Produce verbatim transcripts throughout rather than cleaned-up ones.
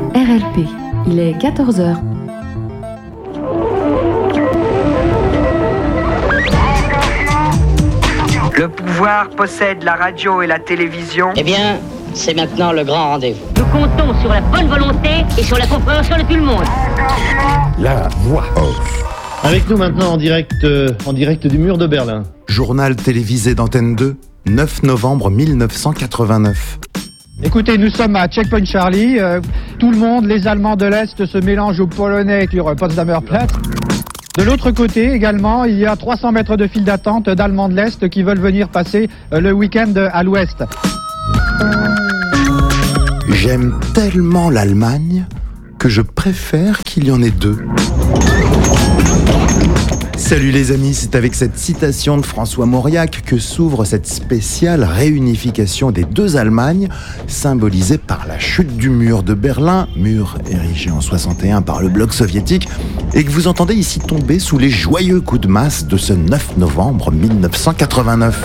R L P, il est quatorze heures. Le pouvoir possède la radio et la télévision. Eh bien, c'est maintenant le grand rendez-vous. Nous comptons sur la bonne volonté et sur la compréhension de tout le monde. La voix off. Avec nous maintenant en direct, euh, en direct du mur de Berlin. Journal télévisé d'Antenne deux, neuf novembre mille neuf cent quatre-vingt-neuf. Écoutez, nous sommes à Checkpoint Charlie. Euh, tout le monde, les Allemands de l'Est, se mélangent aux Polonais sur Potsdamer Platz. De l'autre côté également, il y a trois cents mètres de file d'attente d'Allemands de l'Est qui veulent venir passer euh, le week-end à l'Ouest. J'aime tellement l'Allemagne que je préfère qu'il y en ait deux. Salut les amis, c'est avec cette citation de François Mauriac que s'ouvre cette spéciale réunification des deux Allemagnes, symbolisée par la chute du mur de Berlin, mur érigé en soixante et un par le bloc soviétique, et que vous entendez ici tomber sous les joyeux coups de masse de ce neuf novembre mille neuf cent quatre-vingt-neuf.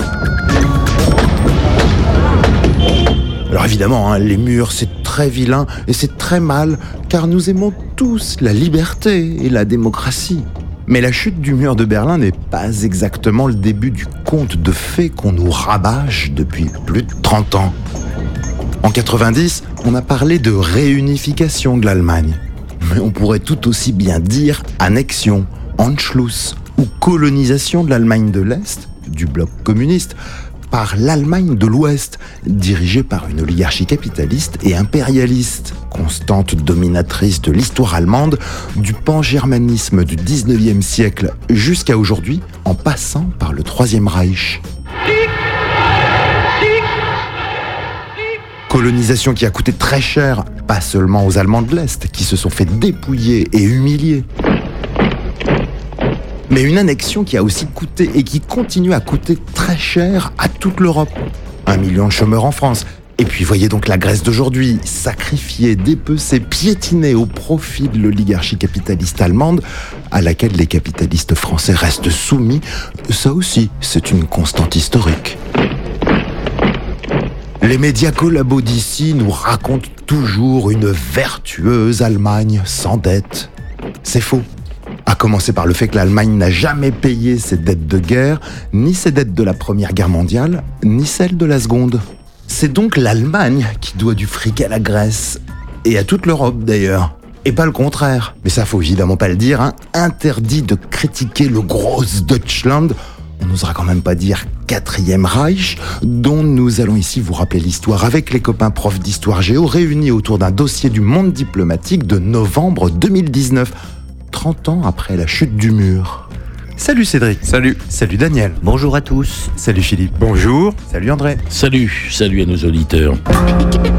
Alors évidemment, hein, les murs, c'est très vilain et c'est très mal, car nous aimons tous la liberté et la démocratie. Mais la chute du mur de Berlin n'est pas exactement le début du conte de fées qu'on nous rabâche depuis plus de trente ans. En quatre-vingt-dix, on a parlé de réunification de l'Allemagne. Mais on pourrait tout aussi bien dire annexion, Anschluss ou colonisation de l'Allemagne de l'Est, du bloc communiste, par l'Allemagne de l'Ouest, dirigée par une oligarchie capitaliste et impérialiste, constante dominatrice de l'histoire allemande, du pan-germanisme du dix-neuvième siècle jusqu'à aujourd'hui, en passant par le Troisième Reich. Colonisation qui a coûté très cher, pas seulement aux Allemands de l'Est, qui se sont fait dépouiller et humilier, mais une annexion qui a aussi coûté et qui continue à coûter très cher à toute l'Europe. Un million de chômeurs en France. Et puis voyez donc la Grèce d'aujourd'hui, sacrifiée, dépecée, piétinée au profit de l'oligarchie capitaliste allemande, à laquelle les capitalistes français restent soumis. Ça aussi, c'est une constante historique. Les médias collabos d'ici nous racontent toujours une vertueuse Allemagne sans dette. C'est faux. À commencer par le fait que l'Allemagne n'a jamais payé ses dettes de guerre, ni ses dettes de la Première Guerre mondiale, ni celles de la Seconde. C'est donc l'Allemagne qui doit du fric à la Grèce, et à toute l'Europe d'ailleurs, et pas le contraire. Mais ça faut évidemment pas le dire, hein. Interdit de critiquer le gros Deutschland, on n'osera quand même pas dire quatrième Reich, dont nous allons ici vous rappeler l'histoire avec les copains profs d'histoire géo réunis autour d'un dossier du Monde diplomatique de novembre deux mille dix-neuf. trente ans après la chute du mur. Salut Cédric. Salut. Salut Daniel. Bonjour à tous. Salut Philippe. Bonjour. Salut André. Salut, salut à nos auditeurs.